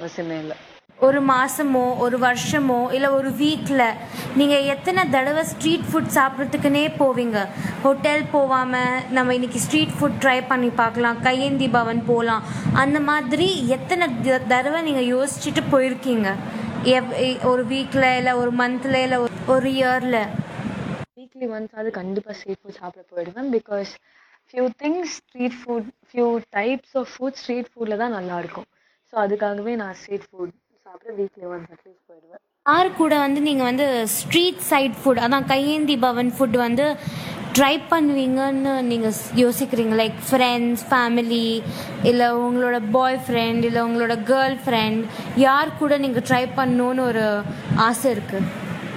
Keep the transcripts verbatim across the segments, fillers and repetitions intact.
அவசியமே இல்லை. ஒரு மாதமோ ஒரு வருஷமோ இல்லை ஒரு வீக்கில் நீங்கள் எத்தனை தடவை ஸ்ட்ரீட் ஃபுட் சாப்பிட்றதுக்குன்னே போவீங்க? ஹோட்டல் போகாமல் நம்ம இன்றைக்கி ஸ்ட்ரீட் ஃபுட் ட்ரை பண்ணி பார்க்கலாம், கையேந்தி பவன் போகலாம், அந்த மாதிரி எத்தனை தடவை நீங்கள் யோசிச்சுட்டு போயிருக்கீங்க? எவ் ஒரு வீக்கில் இல்லை ஒரு மந்தில் இல்லை ஒரு இயரில்? வீக்லி ஒன்ஸ் அது கண்டிப்பாக ஸ்ட்ரீட் ஃபுட் சாப்பிட போயிடுவேன். Because few things street food few types of food street ஃபுட்டில் தான் நல்லாயிருக்கும். ஸோ அதுக்காகவே நான் ஸ்ட்ரீட் ஃபுட் சாப்பிட வீக்லி ஒன்ஸ் அட்லீஸ்ட் போயிடுவேன். யார் கூட வந்து நீங்கள் வந்து ஸ்ட்ரீட் சைட் ஃபுட், அதான் கையேந்தி பவன் ஃபுட் வந்து ட்ரை பண்ணுவீங்கன்னு நீங்கள் யோசிக்கிறீங்க? லைக் ஃப்ரெண்ட்ஸ், ஃபேமிலி, இல்லை உங்களோட பாய் ஃப்ரெண்ட், இல்லை உங்களோட கேர்ள் ஃப்ரெண்ட், யார் கூட நீங்கள் ட்ரை பண்ணணுன்னு ஒரு ஆசை இருக்குது?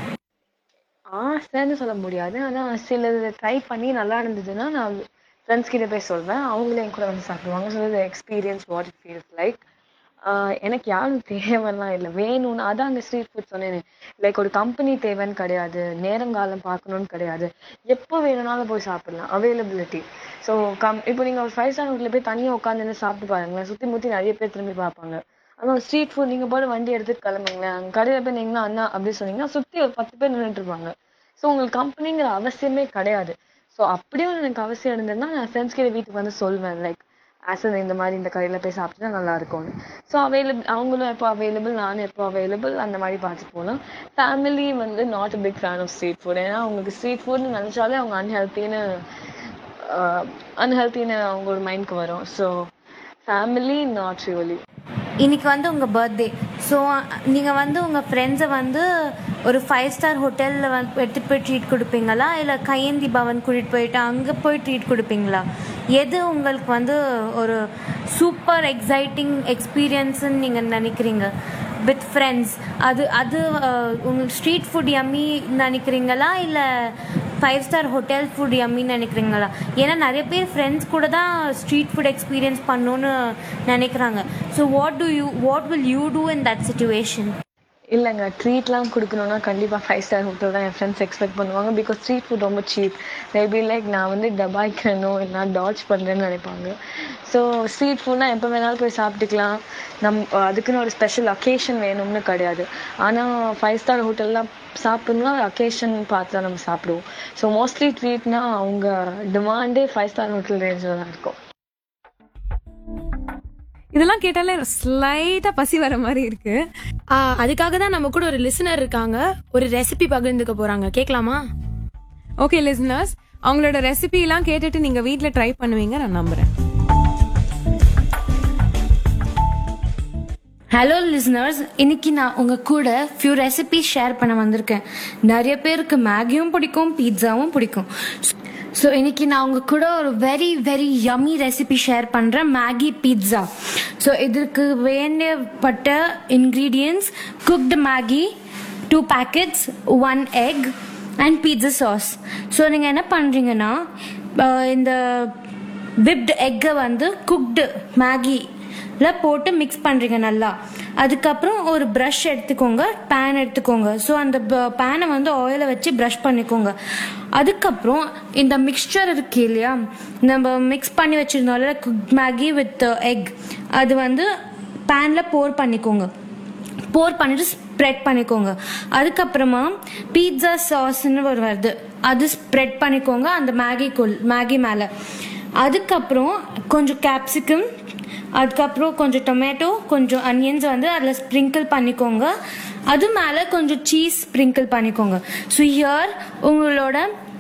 ஆசைன்னு சொல்ல முடியாது, ஆனால் சிலது ட்ரை பண்ணி நல்லா இருந்ததுன்னா நான் ஃப்ரெண்ட்ஸ் கிட்ட போய் சொல்வேன். அவங்களே என் கூட வந்து சாப்பிடுவாங்க. So experience what it feels like. எனக்கு யாரும் தேவைலாம் இல்லை, வேணும்னு அதான் அங்கே ஸ்ட்ரீட் ஃபுட் சொன்னேன். லைக் ஒரு கம்பெனி தேவைன்னு கிடையாது, நேரங்காலம் பார்க்கணுன்னு கிடையாது, எப்போ வேணும்னாலும் போய் சாப்பிடலாம், அவைலபிலிட்டி. ஸோ கம் இப்போ நீங்கள் ஒரு ஃபைவ் ஸ்டார் ஹோட்டலில் போய் தனியாக உட்காந்து சாப்பிட்டு பாருங்களேன், சுற்றி முற்றி நிறைய பேர் திரும்பி பார்ப்பாங்க. ஆனால் ஸ்ட்ரீட் ஃபுட் நீங்கள் போய் வண்டி எடுத்துகிட்டு கிளம்புங்களேன், அங்கே கடையில் போய் நீங்கன்னா அண்ணா அப்படி சொன்னீங்கன்னா சுற்றி ஒரு பத்து பேர் நின்றுட்டு இருப்பாங்க. ஸோ உங்களுக்கு கம்பெனிங்கிற அவசியமே கிடையாது. ஸோ அப்படியும் எனக்கு அவசியம் இருந்ததுன்னா நான் ஃப்ரெண்ட்ஸ் கிட்ட வீட்டுக்கு வந்து சொல்வேன், லைக் ஆசை இந்த மாதிரி இந்த கடையில் போய் சாப்பிட்டுனா நல்லா இருக்கும்னு. ஸோ அவைலபிள், அவங்களும் எப்போ அவைலபிள், நானும் எப்போ அவைலபிள், அந்த மாதிரி பார்த்து போகலாம். ஃபேமிலி வந்து not a big fan of street food. ஏன்னா அவங்களுக்கு ஸ்ட்ரீட் ஃபுட்னு நினச்சாலே அவங்க அன்ஹெல்த்தின்னு அன்ஹெல்த்தின்னு அவங்க ஒரு மைண்டுக்கு வரும். So family not really. இன்றைக்கி வந்து உங்கள் பர்த்டே. ஸோ நீங்கள் வந்து உங்கள் ஃப்ரெண்ட்ஸை வந்து ஒரு ஃபைவ் ஸ்டார் ஹோட்டலில் வந்து எடுத்துகிட்டு போய் ட்ரீட் கொடுப்பீங்களா, இல்லை கையேந்தி பவன் கூட்டிகிட்டு போயிட்டு அங்கே போய் ட்ரீட் கொடுப்பீங்களா? எது உங்களுக்கு வந்து ஒரு சூப்பர் எக்ஸைட்டிங் எக்ஸ்பீரியன்ஸுன்னு நீங்கள் நினைக்கிறீங்க வித் ஃப்ரெண்ட்ஸ்? அது அது உங்களுக்கு ஸ்ட்ரீட் ஃபுட் யம்மி நினைக்கிறீங்களா, இல்லை ஃபைவ் ஸ்டார் ஹோட்டல் ஃபுட் யம்மின்னு நினைக்கிறீங்களா? ஏன்னா நிறைய பேர் ஃப்ரெண்ட்ஸ் கூட தான் ஸ்ட்ரீட் ஃபுட் எக்ஸ்பீரியன்ஸ் பண்ணணுன்னு நினைக்கிறாங்க. So what to you what will you two in that situation? இல்லைங்க, ட்ரீட்லாம் கொடுக்கணுன்னா கண்டிப்பாக ஃபைவ் ஸ்டார் ஹோட்டல் தான் என் ஃப்ரெண்ட்ஸ் எக்ஸ்பெக்ட் பண்ணுவாங்க. பிகாஸ் ஸ்ட்ரீட் ஃபுட் ரொம்ப சீப். மேபி லைக் நான் வந்து டபாய்க்கணும் இல்லை டாட்ச் பண்ணுறேன்னு நினைப்பாங்க. ஸோ ஸ்ட்ரீட் ஃபுட்னால் எப்போ வேணாலும் போய் சாப்பிட்டுக்கலாம், நம் அதுக்குன்னு ஒரு ஸ்பெஷல் அக்கேஷன் வேணும்னு கிடையாது. ஆனால் ஃபைவ் ஸ்டார் ஹோட்டல்லாம் சாப்பிட்ணுன்னா அக்கேஷன் பார்த்து தான் நம்ம சாப்பிடுவோம். ஸோ மோஸ்ட்லி ட்ரீட்னா அவங்க டிமாண்டே ஃபைவ் ஸ்டார் ஹோட்டல் ரேஞ்சில் தான் இருக்கும். இதெல்லாம் கேட்டாலே ஸ்லைட்டா பசி வர மாதிரி இருக்கு. அதுக்காக தான் நம்ம கூட ஒரு லிசனர் இருக்காங்க, ஒரு ரெசிபி பகிர்ந்துக்க போறாங்க. கேட்கலாமா? ஓகே லிசனர்ஸ், அவங்களோட ரெசிபி எல்லாம் கேட்டுட்டு நீங்க வீட்ல ட்ரை பண்ணுவீங்க நான் நம்புறேன். ஹலோ லிசனர்ஸ், இன்னைக்கு நான் உங்கள் கூட ஃபியூ ரெசிபிஸ் ஷேர் பண்ண வந்திருக்கேன். நிறைய பேருக்கு மேகியும் பிடிக்கும், பீட்சாவும் பிடிக்கும். ஸோ இன்னைக்கு நான் உங்கள் கூட ஒரு very very yummy recipe share பண்ணுறேன், மேகி பீட்சா. ஸோ இதுக்கு வேண்டப்பட்ட ingredients: cooked Maggi two packets, one egg and pizza sauce. So நீங்கள் என்ன பண்ணுறீங்கன்னா, இந்த விப்டு எக்கை வந்து குக்டு மேகி போட்டு மிக்ஸ் பண்ணுறீங்க நல்லா. அதுக்கப்புறம் ஒரு ப்ரஷ் எடுத்துக்கோங்க, பேன் எடுத்துக்கோங்க. ஸோ அந்த பேனை வந்து ஆயிலை வச்சு ப்ரஷ் பண்ணிக்கோங்க. அதுக்கப்புறம் இந்த மிக்சர் இருக்கு இல்லையா, நம்ம மிக்ஸ் பண்ணி வச்சுருந்தோம்ல குக் மேகி வித் எக், அது வந்து பேனில் போர் பண்ணிக்கோங்க. போர் பண்ணிட்டு ஸ்ப்ரெட் பண்ணிக்கோங்க. அதுக்கப்புறமா பீட்சா சாஸ்ன்னு ஒரு வருது, அது ஸ்ப்ரெட் பண்ணிக்கோங்க அந்த மேகிக்குள் மேகி மேலே. அதுக்கப்புறம் கொஞ்சம் கேப்சிகம், அதுக்கப்புறம் கொஞ்சம் டொமேட்டோ, கொஞ்சம் அனியன்ஸ் வந்து அதில் ஸ்ப்ரிங்கிள் பண்ணிக்கோங்க. அது மேலே கொஞ்சம் சீஸ் ஸ்ப்ரிங்கிள் பண்ணிக்கோங்க. ஸோ ஹியர் உங்களோட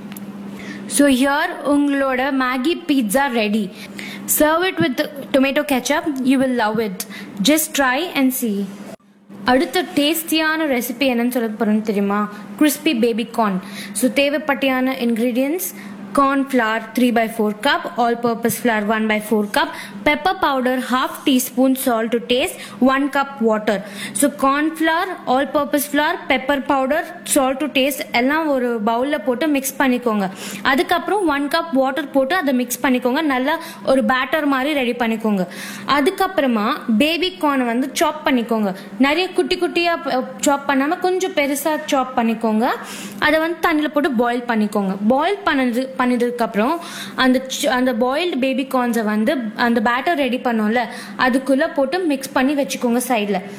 ஸோ ஹியர் உங்களோட Maggi pizza ready. Serve it with tomato ketchup. You will love it. Just try and see. அடுத்த டேஸ்டியான ரெசிபி என்னன்னு சொல்ல போகிறேன்னு தெரியுமா? Crispy baby corn. So தேவைப்பட்டியான ingredients: corn flour three by four cup, all purpose flour one by four cup, pepper powder half teaspoon, salt to taste, one cup water. So corn flour, all purpose flour, pepper powder, salt to taste எல்லாம் ஒரு பவுல்ல போட்டு mix பண்ணிக்கோங்க. அதுக்கப்புறம் one cup water போட்டு அதை mix பண்ணிக்கோங்க. நல்லா ஒரு பேட்டர் மாதிரி ரெடி பண்ணிக்கோங்க. அதுக்கப்புறமா பேபி கார்னை வந்து சாப் பண்ணிக்கோங்க. நிறைய குட்டி குட்டியா சாப் பண்ணாம கொஞ்சம் பெருசா சாப் பண்ணிக்கோங்க. அதை வந்து தண்ணியில் போட்டு பாயில் பண்ணிக்கோங்க. பாயில் பண்ணது பண்ணதுக்கு அப்புறம் அந்த அந்த பாயில்டு பேபி கார்ன்ஸை வந்து அந்த பேட்டர் ரெடி பண்ணோம்ல அதுக்குள்ள போட்டு மிக்ஸ் பண்ணி வச்சுக்கோங்க சைடில்.